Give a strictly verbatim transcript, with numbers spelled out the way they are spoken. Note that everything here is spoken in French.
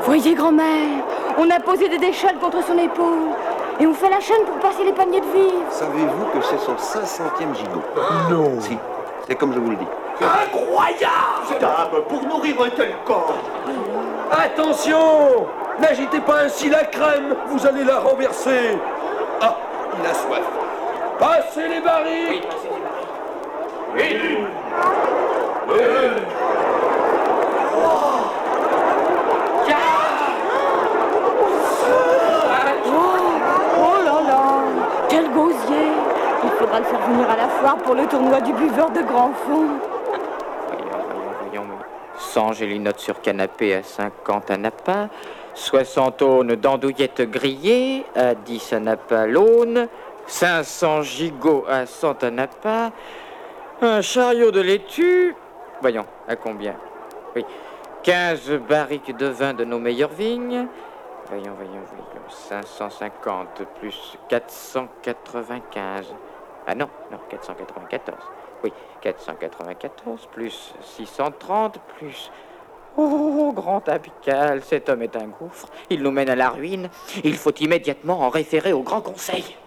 Voyez, grand-mère, on a posé des échelles contre son épaule. Et on fait la chaîne pour passer les paniers de vivres. Savez-vous que c'est son cinq centième gigot? Non. Si, c'est comme je vous le dis. Incroyable! Dame, pour nourrir un tel corps. Attention! N'agitez pas ainsi la crème, vous allez la renverser. Ah, il a soif. Passez les barils! Oui, oui. Oh là là, quel gosier! Il faudra le faire venir à la foire pour le tournoi du buveur de grand fond. Voyons, voyons, voyons. cent gélinottes sur canapé à cinquante un appât, soixante aunes d'andouillettes grillées à dix un appât l'aune, cinq cents gigots à cent un appât, un chariot de laitue, voyons, à combien? Oui, quinze barriques de vin de nos meilleures vignes. Voyons, voyons, voyons, cinq cent cinquante plus quatre cent quatre-vingt-quinze. Ah non, non, quatre cent quatre-vingt-quatorze. Oui, quatre cent quatre-vingt-quatorze plus six cent trente plus... Oh, grand apical, cet homme est un gouffre. Il nous mène à la ruine. Il faut immédiatement en référer au Grand Conseil.